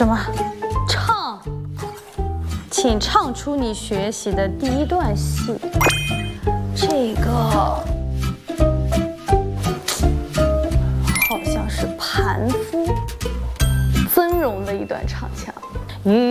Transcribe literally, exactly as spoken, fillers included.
什么？唱？请唱出你学习的第一段戏。这个好像是盘夫曾荣的一段唱腔。